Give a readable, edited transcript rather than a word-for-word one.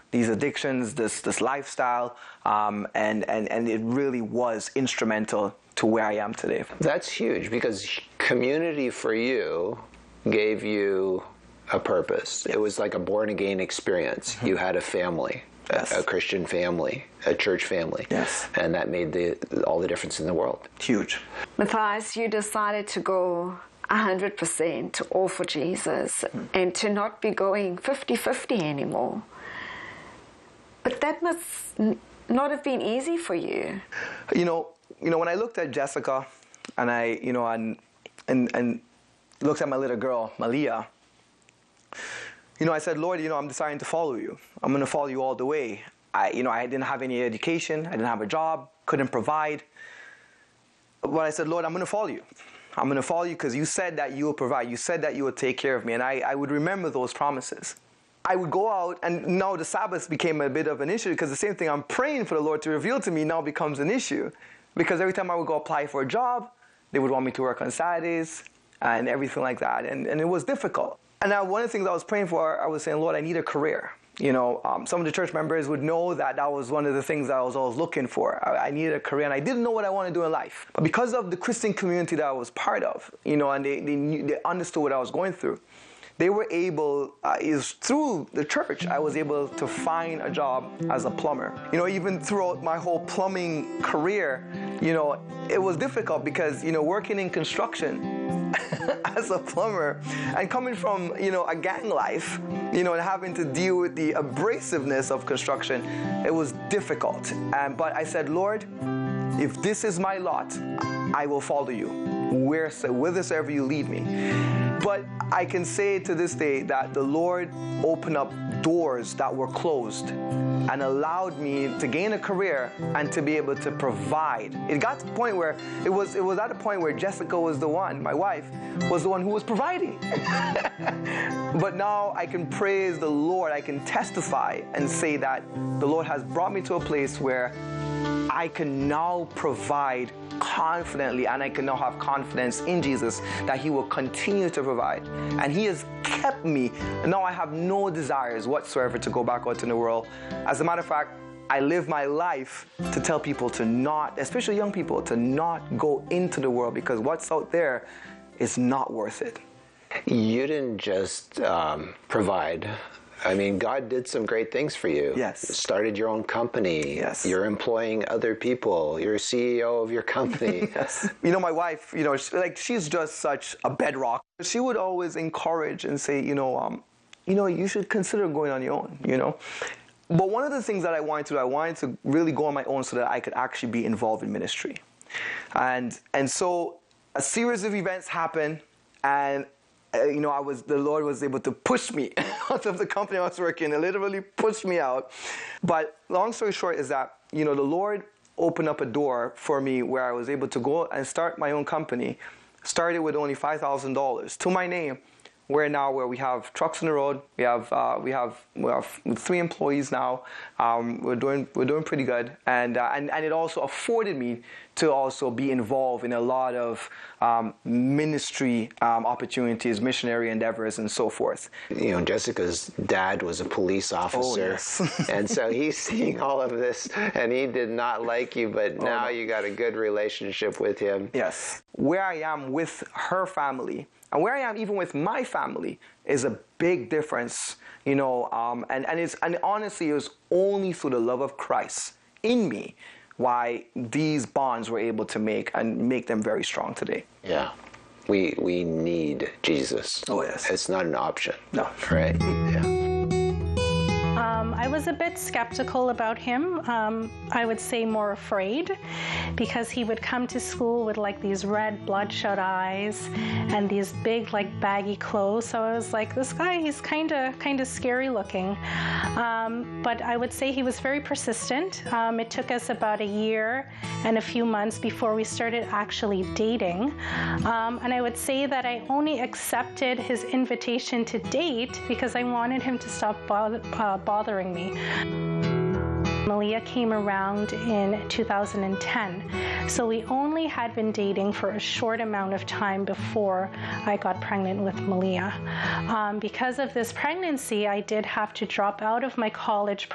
these addictions, this lifestyle, and it really was instrumental to where I am today. That's huge, because community for you gave you a purpose. It was like a born-again experience. You had a family, a Christian family, a church family. Yes. And that made all the difference in the world. Huge. Matthias, you decided to go 100% all for Jesus and to not be going 50-50 anymore. But that must not have been easy for you. You know, when I looked at Jessica and I, and looked at my little girl, Malia, I said, Lord, I'm deciding to follow you. I'm going to follow you all the way. I didn't have any education. I didn't have a job, couldn't provide. But I said, Lord, I'm going to follow you. I'm going to follow you because you said that you will provide. You said that you would take care of me. And I would remember those promises. I would go out, and now the Sabbath became a bit of an issue because the same thing I'm praying for the Lord to reveal to me now becomes an issue. Because every time I would go apply for a job, they would want me to work on Saturdays and everything like that. And it was difficult. And now one of the things I was praying for, I was saying, Lord, I need a career. Some of the church members would know that was one of the things that I was always looking for. I needed a career, and I didn't know what I wanted to do in life. But because of the Christian community that I was part of, and they understood what I was going through, they were able, through the church, I was able to find a job as a plumber. Even throughout my whole plumbing career, it was difficult because, working in construction as a plumber and coming from, a gang life, and having to deal with the abrasiveness of construction, it was difficult. But I said, Lord, if this is my lot, I will follow you, whithersoever you lead me. But I can say to this day that the Lord opened up doors that were closed and allowed me to gain a career and to be able to provide. It got to the point where it was at a point where Jessica was the one, my wife, was the one who was providing. But now I can praise the Lord. I can testify and say that the Lord has brought me to a place where I can now provide confidently, and I can now have confidence in Jesus that He will continue to provide. And He has kept me. And now I have no desires whatsoever to go back out in the world. As a matter of fact, I live my life to tell people to not, especially young people, to not go into the world, because what's out there is not worth it. You didn't just provide. I mean, God did some great things for you. Yes. Started your own company. Yes. You're employing other people. You're a CEO of your company. Yes. My wife, she's just such a bedrock. She would always encourage and say, you should consider going on your own, But one of the things that I wanted to really go on my own so that I could actually be involved in ministry. And so a series of events happened, and the Lord was able to push me out of the company I was working in. It literally pushed me out. But long story short is that, the Lord opened up a door for me where I was able to go and start my own company. Started with only $5,000 to my name. Where we have trucks on the road. We have 3 employees now. We're doing pretty good, and it also afforded me to also be involved in a lot of ministry opportunities, missionary endeavors, and so forth. Jessica's dad was a police officer, and so he's seeing all of this, and he did not like you, but now you got a good relationship with him. Yes, where I am with her family. And where I am even with my family is a big difference, and honestly, it was only through the love of Christ in me why these bonds were able to make them very strong today. Yeah, we need Jesus. Oh yes, it's not an option. No, right? Yeah. I was a bit skeptical about him. I would say more afraid, because he would come to school with these red bloodshot eyes and these big baggy clothes. So I was like, this guy, he's kind of scary looking. But I would say he was very persistent. It took us about a year and a few months before we started actually dating. And I would say that I only accepted his invitation to date because I wanted him to stop bothering me. Malia came around in 2010, so we only had been dating for a short amount of time before I got pregnant with Malia. Because of this pregnancy, I did have to drop out of my college